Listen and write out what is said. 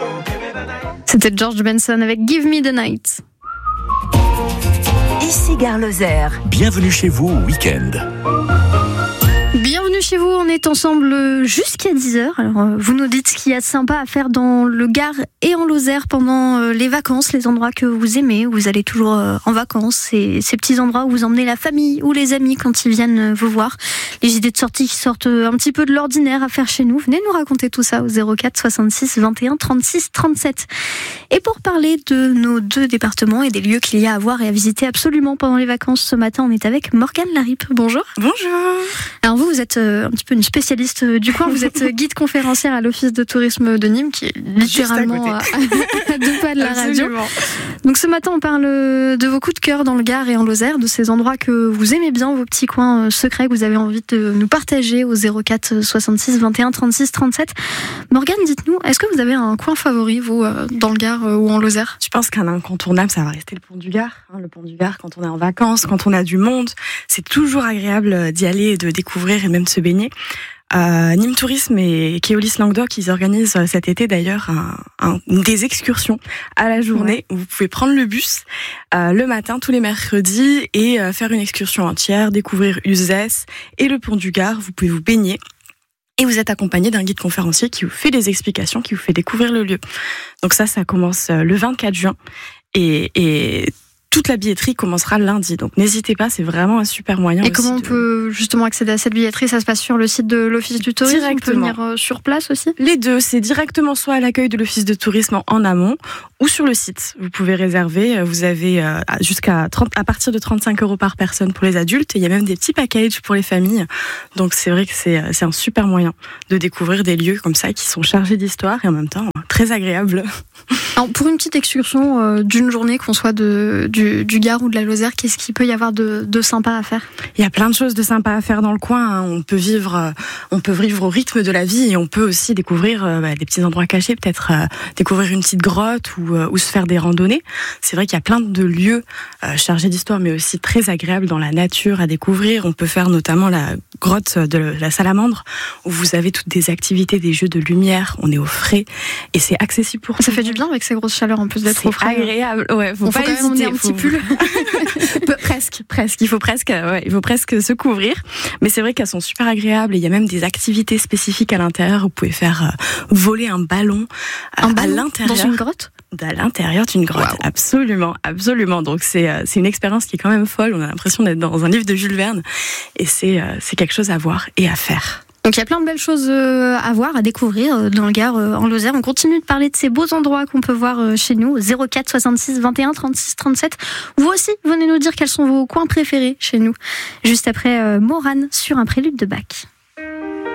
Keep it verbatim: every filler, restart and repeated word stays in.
C'était George Benson avec Give Me the Night. Ici Gare Lozère. Bienvenue chez vous au week-end. Bienvenue chez vous, on est ensemble jusqu'à dix heures. Alors, vous nous dites ce qu'il y a de sympa à faire dans le Gard et en Lozère pendant les vacances, les endroits que vous aimez, où vous allez toujours en vacances, et ces petits endroits où vous emmenez la famille ou les amis quand ils viennent vous voir. Les idées de sortie qui sortent un petit peu de l'ordinaire à faire chez nous. Venez nous raconter tout ça au zéro quatre soixante-six vingt et un trente-six trente-sept. Et pour parler de nos deux départements et des lieux qu'il y a à voir et à visiter absolument pendant les vacances, ce matin on est avec Morgane Laripe. Bonjour. Bonjour. Alors vous, vous êtes un petit peu une spécialiste du coin, vous êtes guide conférencière à l'Office de tourisme de Nîmes, qui est littéralement à, à deux pas de la radio. Donc ce matin, on parle de vos coups de cœur dans le Gard et en Lozère, de ces endroits que vous aimez bien, vos petits coins secrets que vous avez envie de nous partager au zéro quatre soixante-six vingt et un trente-six trente-sept. Morgane, dites-nous, est-ce que vous avez un coin favori, vous, dans le Gard ou en Lozère ? Je pense qu'un incontournable, ça va rester le pont du Gard. Hein, le pont du Gard, quand on est en vacances, quand on a du monde, c'est toujours agréable d'y aller, de découvrir et même de se baigner. Euh, Nîmes Tourisme et Keolis Languedoc, ils organisent cet été d'ailleurs un, un, des excursions à la journée où vous pouvez prendre le bus euh, le matin tous les mercredis et euh, faire une excursion entière, découvrir Uzès et le pont du Gard. Vous pouvez vous baigner. Et vous êtes accompagné d'un guide conférencier qui vous fait des explications, qui vous fait découvrir le lieu. Donc ça, ça commence le vingt-quatre juin. Et, et toute la billetterie commencera lundi. Donc n'hésitez pas, c'est vraiment un super moyen. Et comment on de... peut justement accéder à cette billetterie ? Ça se passe sur le site de l'Office du tourisme ? Directement. On peut venir sur place aussi ? Les deux, c'est directement soit à l'accueil de l'Office de tourisme en amont ou sur le site. Vous pouvez réserver, vous avez jusqu'à trente, à partir de trente-cinq euros par personne pour les adultes. Et il y a même des petits packages pour les familles. Donc c'est vrai que c'est, c'est un super moyen de découvrir des lieux comme ça qui sont chargés d'histoire et en même temps très agréables. Alors, pour une petite excursion euh, d'une journée, qu'on soit de, du, du Gard ou de la Lozère, qu'est-ce qu'il peut y avoir de, de sympa à faire ? Il y a plein de choses de sympa à faire dans le coin. Hein. On peut vivre, euh, on peut vivre au rythme de la vie et on peut aussi découvrir euh, bah, des petits endroits cachés, peut-être euh, découvrir une petite grotte ou, euh, ou se faire des randonnées. C'est vrai qu'il y a plein de lieux euh, chargés d'histoire, mais aussi très agréables dans la nature à découvrir. On peut faire notamment la grotte de la Salamandre, où vous avez toutes des activités, des jeux de lumière. On est au frais et c'est accessible pour. Ça fait du bien avec ces grosses chaleurs en plus d'être au frais. C'est agréable. Ouais, faut on pas faut quand même emmener un petit pull. presque, presque. Il faut presque, ouais, il faut presque se couvrir. Mais c'est vrai qu'elles sont super agréables. Et il y a même des activités spécifiques à l'intérieur. Vous pouvez faire euh, voler un ballon, euh, un à ballon l'intérieur. Dans une grotte ? À l'intérieur d'une grotte, wow. absolument, absolument. Donc c'est euh, c'est une expérience qui est quand même folle. On a l'impression d'être dans un livre de Jules Verne, et c'est euh, c'est quelque chose à voir et à faire. Donc il y a plein de belles choses à voir, à découvrir dans le Gard, en Lozère. On continue de parler de ces beaux endroits qu'on peut voir chez nous. zéro quatre soixante-six vingt et un trente-six trente-sept. Vous aussi, venez nous dire quels sont vos coins préférés chez nous. Juste après Morane sur un prélude de Bach.